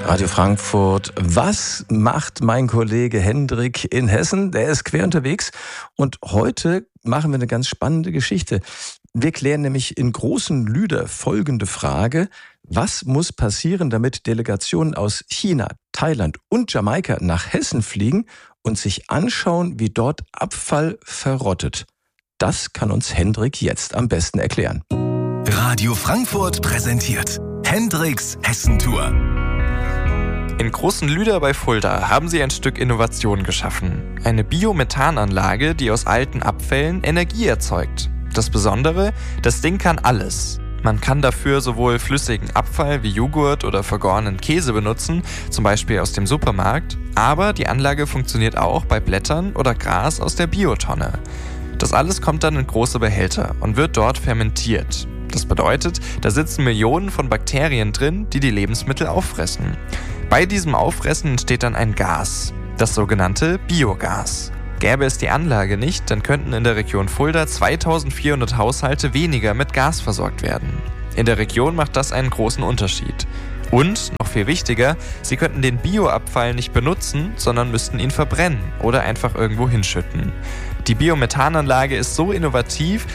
Radio Frankfurt. Was macht mein Kollege Hendrik in Hessen? Der ist quer unterwegs und heute machen wir eine ganz spannende Geschichte. Wir klären nämlich in Großen Lüder folgende Frage: Was muss passieren, damit Delegationen aus China, Thailand und Jamaika nach Hessen fliegen und sich anschauen, wie dort Abfall verrottet? Das kann uns Hendrik jetzt am besten erklären. Radio Frankfurt präsentiert Hendriks Hessentour. In Großen Lüder bei Fulda haben sie ein Stück Innovation geschaffen. Eine Biomethananlage, die aus alten Abfällen Energie erzeugt. Das Besondere, das Ding kann alles. Man kann dafür sowohl flüssigen Abfall wie Joghurt oder vergorenen Käse benutzen, zum Beispiel aus dem Supermarkt, aber die Anlage funktioniert auch bei Blättern oder Gras aus der Biotonne. Das alles kommt dann in große Behälter und wird dort fermentiert. Das bedeutet, da sitzen Millionen von Bakterien drin, die die Lebensmittel auffressen. Bei diesem Auffressen entsteht dann ein Gas, das sogenannte Biogas. Gäbe es die Anlage nicht, dann könnten in der Region Fulda 2400 Haushalte weniger mit Gas versorgt werden. In der Region macht das einen großen Unterschied. Und, noch viel wichtiger, sie könnten den Bioabfall nicht benutzen, sondern müssten ihn verbrennen oder einfach irgendwo hinschütten. Die Biomethananlage ist so innovativ,